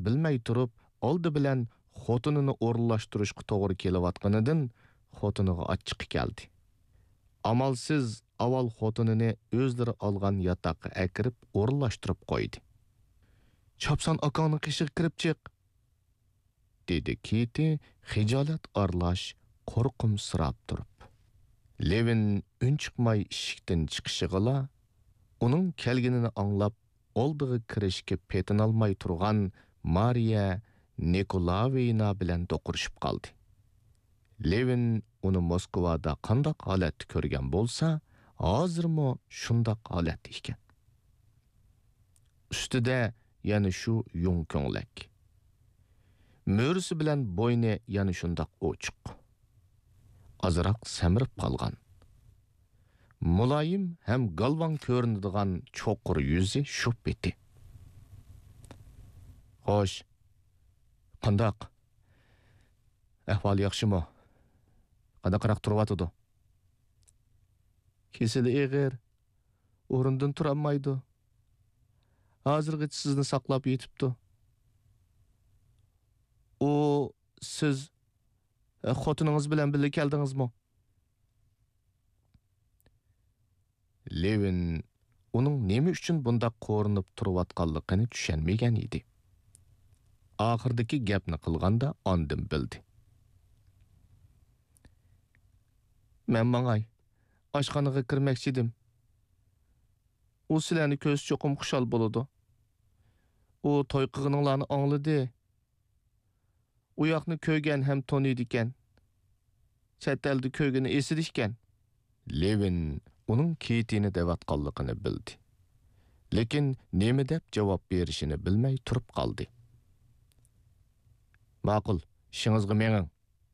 bilmay turib, oldi bilan xotinini o'rinlashtirishga to'g'ri kelayotganidan xotiniga achchiq keldi. Amalsiz avval xotinini o'zlari olgan yotoqqa akirib o'rinlashtirib qo'ydi. "Chopsan akangning qishig'i kirib chiq", dedi Kiti xijolat aralash qo'rqimsirab turib. Levin un chiqmay eshikdan chiqishig'ila uning kelganini anglab oldiga kirishga petinolmay turgan Mariya Nikolayevna bilan do'qurishib qoldi. Levin uni Moskvada qandoq holatda ko'rgan bo'lsa, hozirmi shundoq holat ekan. Ustida yana shu yung ko'nglak. Mo'risi bilan bo'yni yana shundoq ochiq. Azroq samirib qolgan. Muloyim ham galvan ko'rinadigan cho'qir yuzi sho'p eti. Xo'sh, qandoq? Ahvol yaxshimi? Qanaqroq turyotidi? Kesili eg'ir, o'rindan turolmaydi. Hozirgacha sizni saqlab yetibdi. O, siz xotiningiz bilan birga keldingizmi? Levin uning nima uchun bunda ko'rinib turayotganligini tushunmagan edi. Oxirdagi gapni qilganda ondan bildi. Men mangay, oshxonaga kirmoqchi edim. U sizlarni ko'z cho'qim xushal bo'ladi. U to'y qilganinglarni angladi. U yoqni ko'rgan ham taniydi ekan. Chet elda ko'rgani esidi ekan. Levin uning Kitini devatqanligini bildi. Lekin nima deb javob berishini bilmay turib qoldi. Ma'qul, ishingizga mening.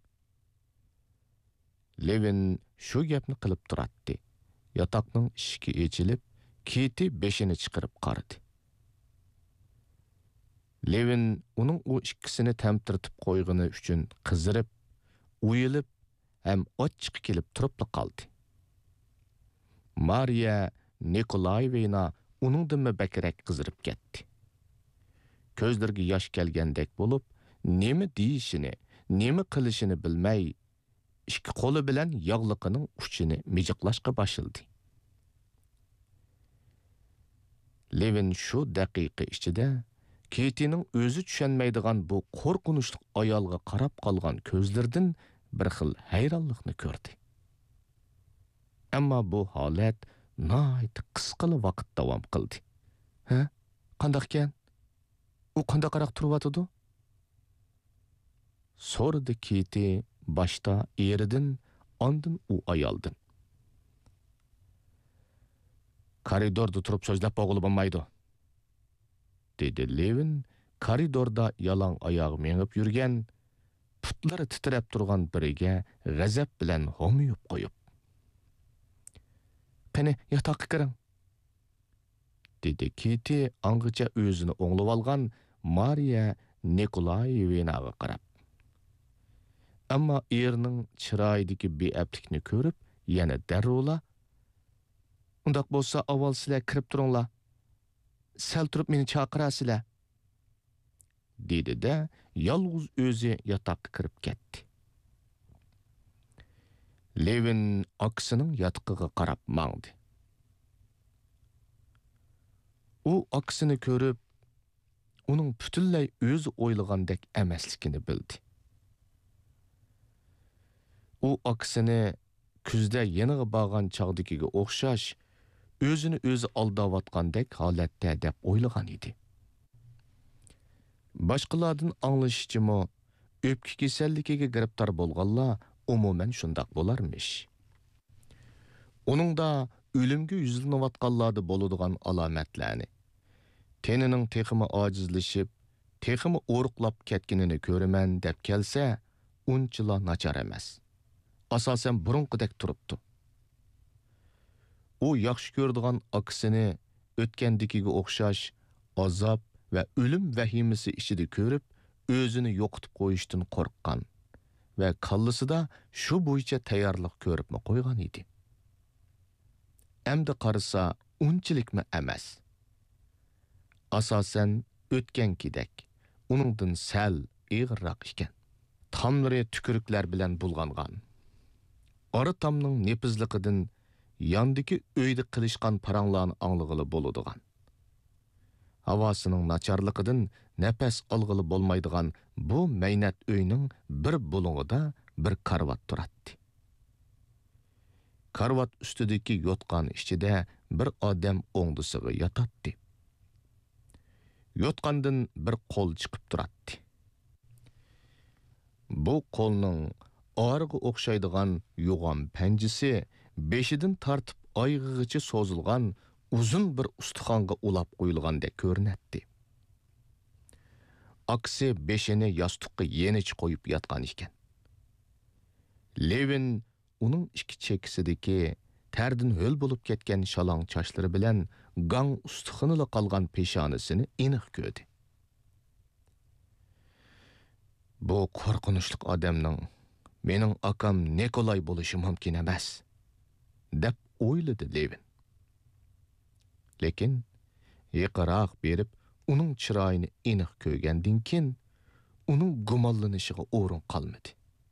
Levin shu gapni qilib turatdi. Yotoqning eshigi ochilib, Kiti beshini chiqarib qaradi. Levin uning u ikkisini tamtirtib qo'ygani uchun qizirib, uyilib, ham ochiq kelib turib qoldi. Mariya Nikolayevna uningdan bakrak qizirib ketdi. Ko'zlariga yosh kelgandek bo'lib, nima deyishini, nima qilishini bilmay, ikki qo'li bilan yog'liqining uchini mijiqlashga boshladi. Levin shu daqiqa ichida Kitining o'zi tushunmaydigan bu qo'rqinchli ayolga qarab qolgan ko'zlardan bir xil hayronlikni ko'rdi. Ammo bu holat nihoyat qisqa vaqt davom qildi. "Ha? Qandoq ekan? U qandoqroq turyotidi?" so'radi Kiti boshda eridan, ondan u ayoldan. "Koridorda turib so'zlab bo'g'ilib bo'lmaydi", dedi Levin koridorda yalang oyoq mengib yurgan, putlari titrab turgan biriga g'azab bilan homiyib qo'yib. "Qani yotoqqa kiring", dedi Kiti angicha o'zini o'nglab olgan Mariya Nikolayevnaga qarab. Ammo erining chiroyidagi beaplikni ko'rib, yana darrova "Undaq bo'lsa, avval sizlar kirib turinglar. Sal turib meni chaqirasizlar", dedi-da, yolg'iz o'zi yotoqqa kirib ketdi. Levin aksining yotiqiga qarab mangdi. U aksini ko'rib, uning butunlay o'zi o'ylagandek emasligini bildi. U aksini kuzda yeniga borgan chog'dikiga o'xshash, o'zini o'zi aldayotgandek holatda deb o'ylagan edi. Boshqalardan anglashichimi, o'pka kasalligiga giribtor bo'lganlar umuman shundoq bo'larmish. Uningda o'limga yuzlanayotganlarda bo'ladigan alomatlarni, tenining texmi ojizlashib, texmi o'riqlab ketganini ko'raman deb kelsa, unchila nachar emas. Asosan burunqidek turibdi. U yaxshi ko'radigan aksini o'tgandikiga o'xshash azob va o'lim vahimasi ichida ko'rib, o'zini yo'qotib qo'yishdan qo'rqqan va qallisida shu bo'yicha tayyorlik ko'ribmi qo'ygan edi. Endi qarasa unchilikmi emas. Asosan o'tgankidek uningdan sal ig'irroq ekan. Tamlari tükürükler bilen bulgangan. Arı tamning nepizliqidan yandiki öyde qilishgan paranglarni anlıqılı boludigan. Havasının nacharliqidan nafas olg'ili bo'lmaydigan bu maynat uyning bir bulung'ida bir karvat turatdi. Karvat ustidagi yotgan ichida bir odam o'ngdisiga yotatdi. Yotgandan bir qo'l chiqib turatdi. Bu qo'lning org'i o'xshaydigan yo'g'on panjisi beshidan tortib oyg'igacha so'zilgan uzun bir ustixonga ulab qo'yilgandek ko'rinadi. Aksi beshini yostiqqa yenicha qo'yib yotgan ekan. Levin uning ikki chekisidagi tardan ho'l bo'lib ketgan shalong chochlari bilan gang ustixonida qolgan peshonasini aniq ko'rdi. Bu qo'rqinchli odamning mening akam Nikolay bo'lishi mumkin emas, deb o'yladi Levin. Lekin yaqinroq berib uning chiroyini aniq ko'rgandan keyin uning gumonlanishiga o'rin qolmadi.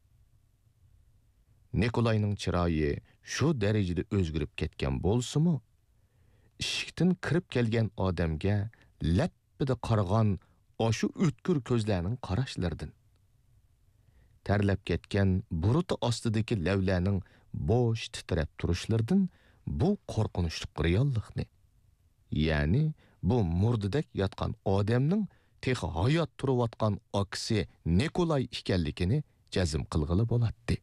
Nikolayning chiroyi shu darajada o'zgarib ketgan bo'lsa-mu, eshikdan kirib kelgan odamga lappida qaragan oshu o'tkir ko'zlarning qarashlaridan, tarlab ketgan buruti ostidagi lavlarning bo'sh titrab turishlaridan bu qo'rqinchli reallikni, ya'ni bu murdidek yotgan odamning texi hayot turayotgan aksi Nikolay ekanligini jazm qilg'ili bo'ladi.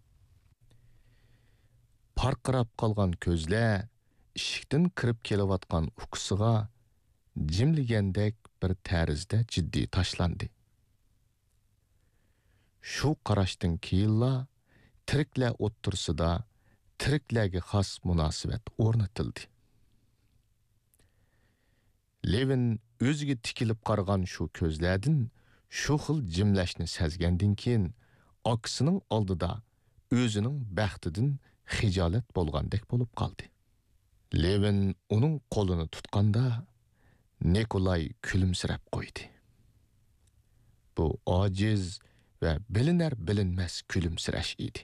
Parqirab qolgan ko'zlar eshikdan kirib kelayotgan uqsiga jimligandek bir tarzda jiddiy tashlandi. Shu qarashdan keyinla tiriklar o'ttirsida tiriklarga xos munosabat o'rnatildi. Levin o'ziga tikilib qaragan shu ko'zlardan shu xil jimlashni sezgandan keyin aksining oldida o'zining baxtidan xijolat bo'lgandek bo'lib qoldi. Levin uning qo'lini tutganda Nikolay kulimsirab qo'ydi. Bu ojiz va bilinar-bilinmas kulimsirash edi.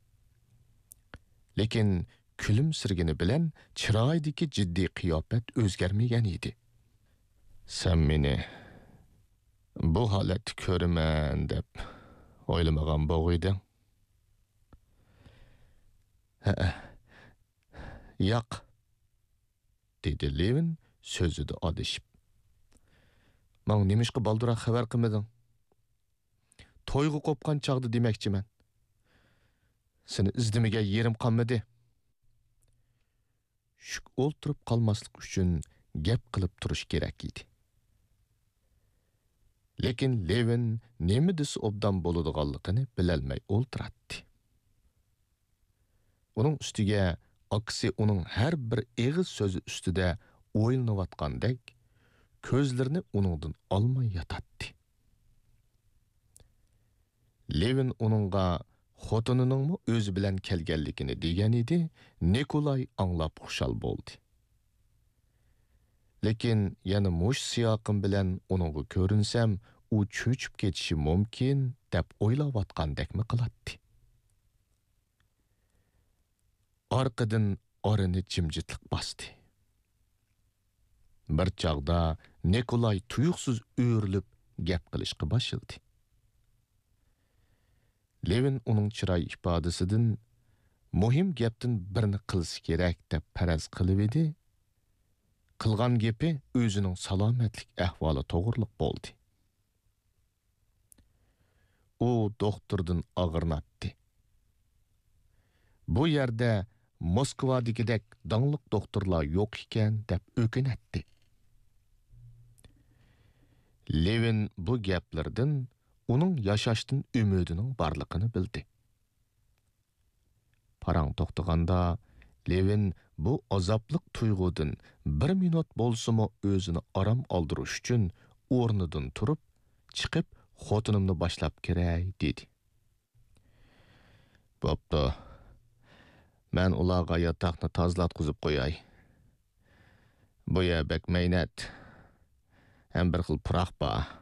Lekin kulimsirgini bilan chiroydagi jiddiy qiyofat o'zgarmagan edi. Sen meni bu holatni ko'raman deb o'ylamagan bo'g'iding. Yo'q, dedi Levin so'zida adashib. Men nemishqa balduroq xabar qilmading? To'yga qo'pgan chog'da demoqchiman. Seni izdimiga yerim qolmadi. Shu o'ltirib qolmaslik uchun gap qilib turish kerak edi. Lekin Levin nima desa obdan bo'ladiganligini bilolmay o'ltiradi. Uning ustiga aksi uning har bir eg'iz so'zi ustida o'ylanayotgandek ko'zlarini uningdan olmay yotadi. Levin uningga xotinining o'zi bilan kelganligini degan edi, Nikolay anglab xushal bo'ldi. Lekin yana mush siyoqim bilan uningga ko'rinsam, u cho'chib ketishi mumkin deb o'ylayotgandekmi qiladi. Orqadan orini jimjitlik bosdi. Bir chog'da Nikolay tuyuqsiz o'rilib gap qilishga boshladi. Levin uning chiroy ifodasidan muhim gapdan birini qilsa kerak deb faraz qilib edi. Qilgan gapi o'zining salomatlik ahvoli to'g'riliq bo'ldi. U doktordan og'irnatdi. Bu yerda Moskvadagidek dangliq doktorlar yo'q ekan deb o'kinatdi. Levin bu gaplardan uning yashashdan umidining borligini bildi. Parang to'xtaganda Levin bu azobliq tuyg'udan bir minut bo'lsa-mu o'zini orom oldirish uchun o'rnidan turib, chiqib xotinimni boshlab kiray dedi. Bo'pti. Men ularga yotoqni tozlatqizib qo'yay. Bu yer bek maynat. Ham bir xil puroq bor.